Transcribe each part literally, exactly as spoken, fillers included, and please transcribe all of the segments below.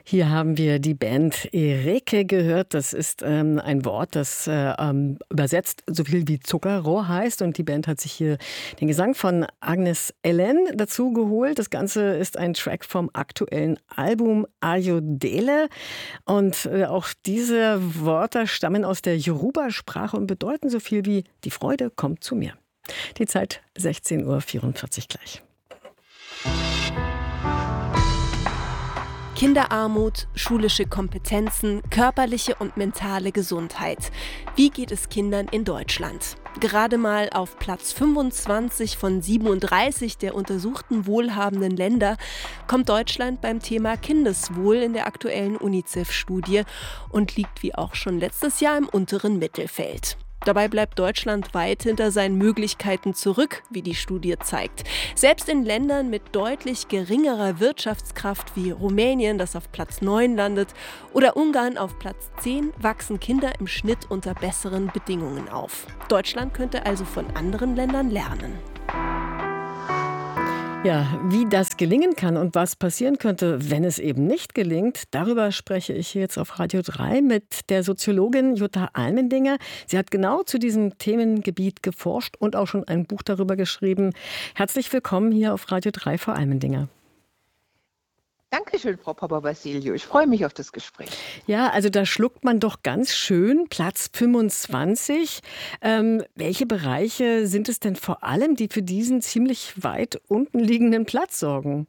Hier haben wir die Band Ereke gehört. Das ist ähm, ein Wort, das äh, ähm, übersetzt so viel wie Zuckerrohr heißt. Und die Band hat sich hier den Gesang von Agnes Ellen dazu geholt. Das Ganze ist ein Track vom aktuellen Album Ayodele. Und äh, auch diese Wörter stammen aus der Yoruba-Sprache und bedeuten so viel wie die Freude kommt zu mir. Die Zeit sechzehn Uhr vierundvierzig gleich. Kinderarmut, schulische Kompetenzen, körperliche und mentale Gesundheit. Wie geht es Kindern in Deutschland? Gerade mal auf Platz fünfundzwanzig von siebenunddreißig der untersuchten wohlhabenden Länder kommt Deutschland beim Thema Kindeswohl in der aktuellen UNICEF-Studie und liegt wie auch schon letztes Jahr im unteren Mittelfeld. Dabei bleibt Deutschland weit hinter seinen Möglichkeiten zurück, wie die Studie zeigt. Selbst in Ländern mit deutlich geringerer Wirtschaftskraft wie Rumänien, das auf Platz neun landet, oder Ungarn auf Platz zehn, wachsen Kinder im Schnitt unter besseren Bedingungen auf. Deutschland könnte also von anderen Ländern lernen. Ja, wie das gelingen kann und was passieren könnte, wenn es eben nicht gelingt, darüber spreche ich jetzt auf Radio drei mit der Soziologin Jutta Almendinger. Sie hat genau zu diesem Themengebiet geforscht und auch schon ein Buch darüber geschrieben. Herzlich willkommen hier auf Radio drei, Frau Almendinger. Dankeschön, Frau Papa-Basilio. Ich freue mich auf das Gespräch. Ja, also da schluckt man doch ganz schön Platz fünfundzwanzig. Ähm, welche Bereiche sind es denn vor allem, die für diesen ziemlich weit unten liegenden Platz sorgen?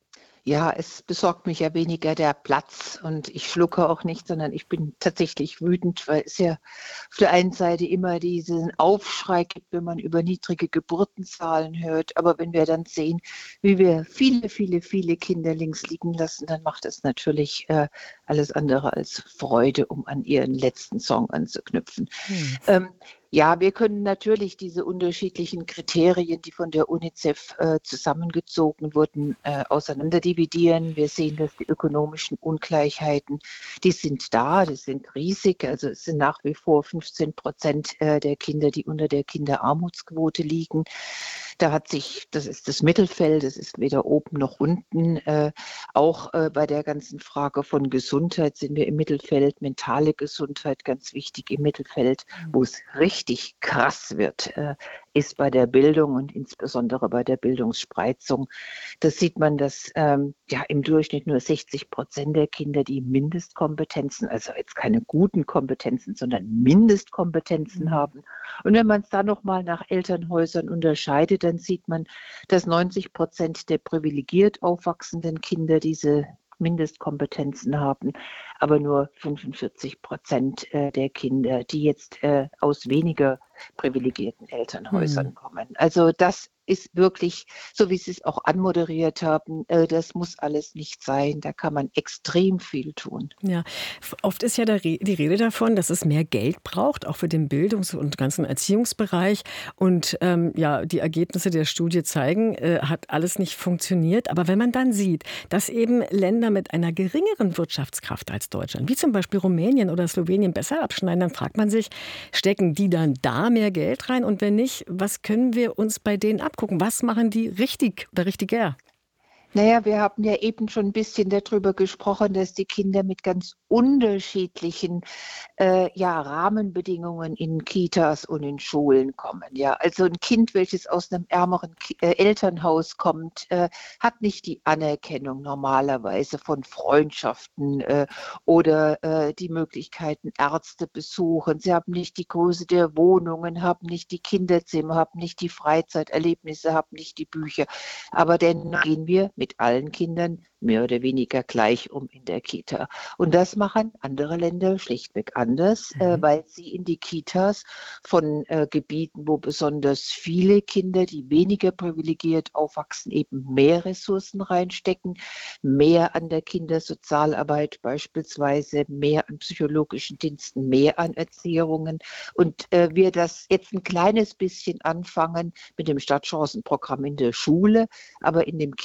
Ja, es besorgt mich ja weniger der Platz und ich schlucke auch nicht, sondern ich bin tatsächlich wütend, weil es ja auf der einen Seite immer diesen Aufschrei gibt, wenn man über niedrige Geburtenzahlen hört. Aber wenn wir dann sehen, wie wir viele, viele, viele Kinder links liegen lassen, dann macht es natürlich äh, alles andere als Freude, um an Ihren letzten Song anzuknüpfen. Hm. Ähm, Ja, wir können natürlich diese unterschiedlichen Kriterien, die von der UNICEF äh, zusammengezogen wurden, äh, auseinanderdividieren. Wir sehen, dass die ökonomischen Ungleichheiten, die sind da, die sind riesig. Also es sind nach wie vor fünfzehn Prozent äh, der Kinder, die unter der Kinderarmutsquote liegen. Da hat sich, das ist das Mittelfeld, das ist weder oben noch unten. Äh, auch äh, bei der ganzen Frage von Gesundheit sind wir im Mittelfeld, mentale Gesundheit ganz wichtig im Mittelfeld, wo es richtig krass wird, äh, ist bei der Bildung und insbesondere bei der Bildungsspreizung. Das sieht man, dass ähm, ja im Durchschnitt nur sechzig Prozent der Kinder, die Mindestkompetenzen, also jetzt keine guten Kompetenzen, sondern Mindestkompetenzen mhm. haben. Und wenn man es dann nochmal nach Elternhäusern unterscheidet, dann sieht man, dass neunzig Prozent der privilegiert aufwachsenden Kinder diese Mindestkompetenzen haben, aber nur fünfundvierzig Prozent der Kinder, die jetzt äh, aus weniger privilegierten Elternhäusern hm. kommen. Also das ist wirklich, so wie Sie es auch anmoderiert haben, äh, das muss alles nicht sein. Da kann man extrem viel tun. Ja, oft ist ja die Rede davon, dass es mehr Geld braucht, auch für den Bildungs- und ganzen Erziehungsbereich. Und ähm, ja, die Ergebnisse der Studie zeigen, äh, hat alles nicht funktioniert. Aber wenn man dann sieht, dass eben Länder mit einer geringeren Wirtschaftskraft als Deutschland, wie zum Beispiel Rumänien oder Slowenien, besser abschneiden, dann fragt man sich, stecken die dann da mehr Geld rein? Und wenn nicht, was können wir uns bei denen abgucken? Was machen die richtig oder richtiger? Naja, wir haben ja eben schon ein bisschen darüber gesprochen, dass die Kinder mit ganz unterschiedlichen äh, ja, Rahmenbedingungen in Kitas und in Schulen kommen. Ja, also ein Kind, welches aus einem ärmeren Ki- äh, Elternhaus kommt, äh, hat nicht die Anerkennung normalerweise von Freundschaften äh, oder äh, die Möglichkeiten, Ärzte besuchen. Sie haben nicht die Größe der Wohnungen, haben nicht die Kinderzimmer, haben nicht die Freizeiterlebnisse, haben nicht die Bücher. Aber dennoch gehen wir mit mit allen Kindern mehr oder weniger gleich um in der Kita. Und das machen andere Länder schlichtweg anders, mhm. äh, weil sie in die Kitas von äh, Gebieten, wo besonders viele Kinder, die weniger privilegiert aufwachsen, eben mehr Ressourcen reinstecken, mehr an der Kindersozialarbeit beispielsweise, mehr an psychologischen Diensten, mehr an Erziehungen. Und äh, wir das jetzt ein kleines bisschen anfangen mit dem Stadtchancenprogramm in der Schule, aber in dem Kita-Bereich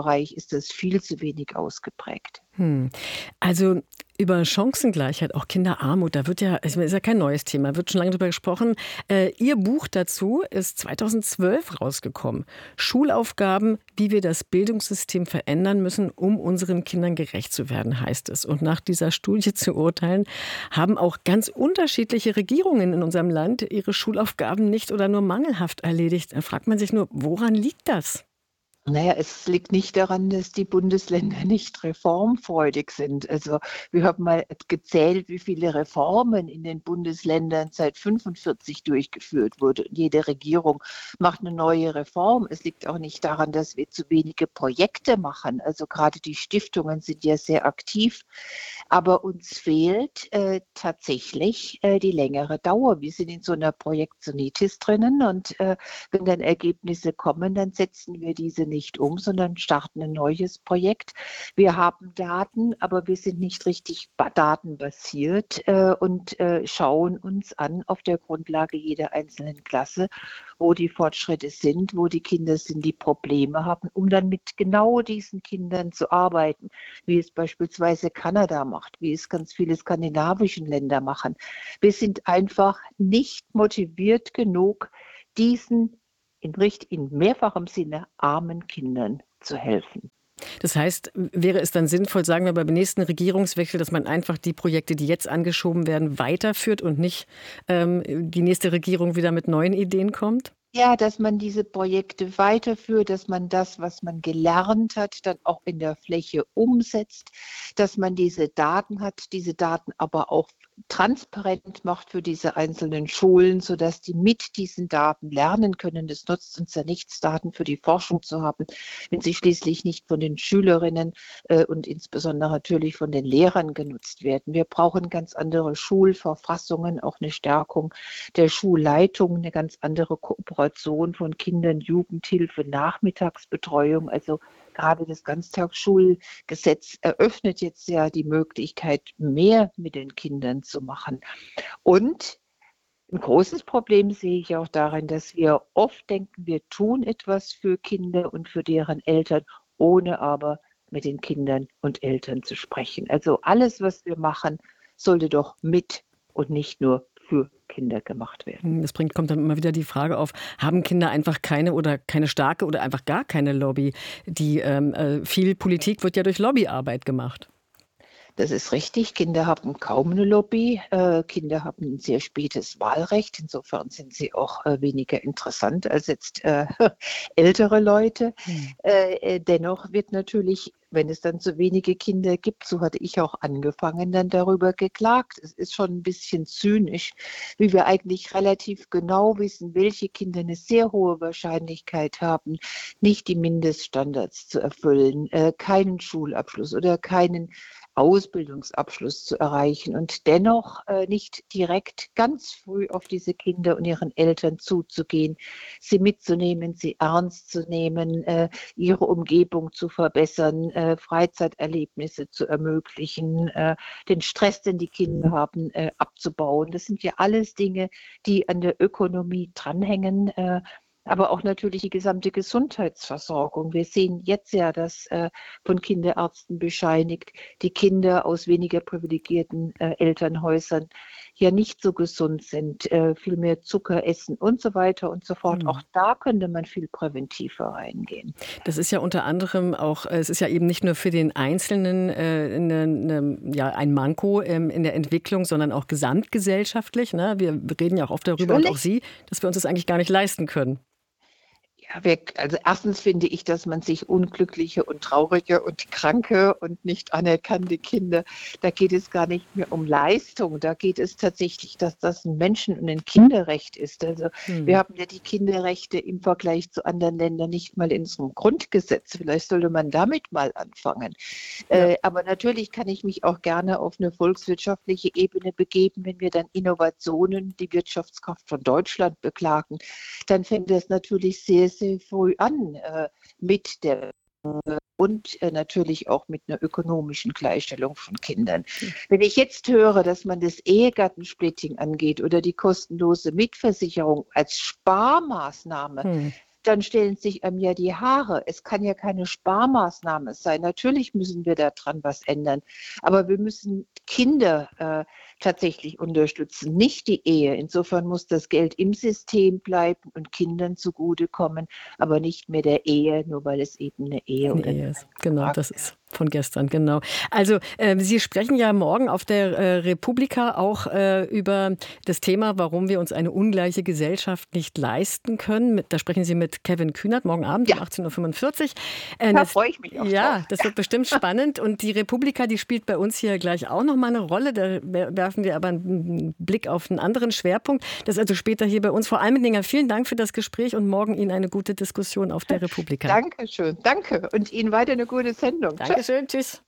Bereich ist das viel zu wenig ausgeprägt. Hm. Also über Chancengleichheit, auch Kinderarmut, da wird ja, ist ja kein neues Thema, wird schon lange drüber gesprochen. Äh, Ihr Buch dazu ist zweitausendzwölf rausgekommen. Schulaufgaben, wie wir das Bildungssystem verändern müssen, um unseren Kindern gerecht zu werden, heißt es. Und nach dieser Studie zu urteilen, haben auch ganz unterschiedliche Regierungen in unserem Land ihre Schulaufgaben nicht oder nur mangelhaft erledigt. Da fragt man sich nur, woran liegt das? Naja, es liegt nicht daran, dass die Bundesländer nicht reformfreudig sind. Also wir haben mal gezählt, wie viele Reformen in den Bundesländern seit fünfundvierzig durchgeführt wurde. Und jede Regierung macht eine neue Reform. Es liegt auch nicht daran, dass wir zu wenige Projekte machen. Also gerade die Stiftungen sind ja sehr aktiv. Aber uns fehlt äh, tatsächlich äh, die längere Dauer. Wir sind in so einer Projektionitis drinnen und äh, wenn dann Ergebnisse kommen, dann setzen wir diese nicht nicht um, sondern starten ein neues Projekt. Wir haben Daten, aber wir sind nicht richtig datenbasiert äh, und äh, schauen uns an auf der Grundlage jeder einzelnen Klasse, wo die Fortschritte sind, wo die Kinder sind, die Probleme haben, um dann mit genau diesen Kindern zu arbeiten, wie es beispielsweise Kanada macht, wie es ganz viele skandinavische Länder machen. Wir sind einfach nicht motiviert genug, diesen in, in mehrfachem Sinne armen Kindern zu helfen. Das heißt, wäre es dann sinnvoll, sagen wir beim nächsten Regierungswechsel, dass man einfach die Projekte, die jetzt angeschoben werden, weiterführt und nicht ähm, die nächste Regierung wieder mit neuen Ideen kommt? Ja, dass man diese Projekte weiterführt, dass man das, was man gelernt hat, dann auch in der Fläche umsetzt, dass man diese Daten hat, diese Daten aber auch transparent macht für diese einzelnen Schulen, sodass die mit diesen Daten lernen können. Es nutzt uns ja nichts, Daten für die Forschung zu haben, wenn sie schließlich nicht von den Schülerinnen äh, und insbesondere natürlich von den Lehrern genutzt werden. Wir brauchen ganz andere Schulverfassungen, auch eine Stärkung der Schulleitung, eine ganz andere Kooperation von Kindern, Jugendhilfe, Nachmittagsbetreuung, also gerade das Ganztagsschulgesetz eröffnet jetzt ja die Möglichkeit, mehr mit den Kindern zu machen. Und ein großes Problem sehe ich auch darin, dass wir oft denken, wir tun etwas für Kinder und für deren Eltern, ohne aber mit den Kindern und Eltern zu sprechen. Also alles, was wir machen, sollte doch mit und nicht nur für Kinder gemacht werden. Das bringt, kommt dann immer wieder die Frage auf, haben Kinder einfach keine oder keine starke oder einfach gar keine Lobby? Die ähm, äh, viel Politik wird ja durch Lobbyarbeit gemacht. Das ist richtig. Kinder haben kaum eine Lobby. Äh, Kinder haben ein sehr spätes Wahlrecht. Insofern sind sie auch äh, weniger interessant als jetzt äh, ältere Leute. Hm. Äh, dennoch wird natürlich, wenn es dann so wenige Kinder gibt, so hatte ich auch angefangen, dann darüber geklagt. Es ist schon ein bisschen zynisch, wie wir eigentlich relativ genau wissen, welche Kinder eine sehr hohe Wahrscheinlichkeit haben, nicht die Mindeststandards zu erfüllen, äh, keinen Schulabschluss oder keinen Ausbildungsabschluss zu erreichen und dennoch äh, nicht direkt ganz früh auf diese Kinder und ihren Eltern zuzugehen, sie mitzunehmen, sie ernst zu nehmen, äh, ihre Umgebung zu verbessern, äh, Freizeiterlebnisse zu ermöglichen, äh, den Stress, den die Kinder haben, äh, abzubauen. Das sind ja alles Dinge, die an der Ökonomie dranhängen, äh, aber auch natürlich die gesamte Gesundheitsversorgung. Wir sehen jetzt ja, dass äh, von Kinderärzten bescheinigt, die Kinder aus weniger privilegierten äh, Elternhäusern ja nicht so gesund sind, äh, viel mehr Zucker essen und so weiter und so fort. Mhm. Auch da könnte man viel präventiver reingehen. Das ist ja unter anderem auch, es ist ja eben nicht nur für den Einzelnen äh, eine, eine, ja, ein Manko ähm, in der Entwicklung, sondern auch gesamtgesellschaftlich. Ne? Wir reden ja auch oft darüber, Natürlich. Und auch Sie, dass wir uns das eigentlich gar nicht leisten können. Ja, wir, also erstens finde ich, dass man sich unglückliche und traurige und kranke und nicht anerkannte Kinder, da geht es gar nicht mehr um Leistung, da geht es tatsächlich, dass das ein Menschen- und ein Kinderrecht ist. Also hm. wir haben ja die Kinderrechte im Vergleich zu anderen Ländern nicht mal in unserem Grundgesetz. Vielleicht sollte man damit mal anfangen. Ja. Äh, aber natürlich kann ich mich auch gerne auf eine volkswirtschaftliche Ebene begeben, wenn wir dann Innovationen, die Wirtschaftskraft von Deutschland beklagen, dann fängt das natürlich sehr, sehr früh an äh, mit der äh, und äh, natürlich auch mit einer ökonomischen Gleichstellung von Kindern. Wenn ich jetzt höre, dass man das Ehegattensplitting angeht oder die kostenlose Mitversicherung als Sparmaßnahme, hm. dann stellen sich einem ja die Haare. Es kann ja keine Sparmaßnahme sein. Natürlich müssen wir daran was ändern. Aber wir müssen Kinder äh, tatsächlich unterstützen, nicht die Ehe. Insofern muss das Geld im System bleiben und Kindern zugutekommen, aber nicht mehr der Ehe, nur weil es eben eine Ehe eine oder Ehe eine ist. Genau, Frage das ist von gestern, genau. Also äh, Sie sprechen ja morgen auf der äh, Republika auch äh, über das Thema, warum wir uns eine ungleiche Gesellschaft nicht leisten können. Mit, da sprechen Sie mit Kevin Kühnert morgen Abend Ja. um achtzehn Uhr fünfundvierzig. Äh, Da das, freue ich mich auch ja, drauf. das wird bestimmt spannend. Und die Republika, die spielt bei uns hier gleich auch noch mal eine Rolle. Da werfen wir aber einen Blick auf einen anderen Schwerpunkt. Das ist also später hier bei uns. Frau Almendinger, vielen Dank für das Gespräch und morgen Ihnen eine gute Diskussion auf der Republika. Dankeschön, danke. Und Ihnen weiter eine gute Sendung. Dankeschön, tschüss.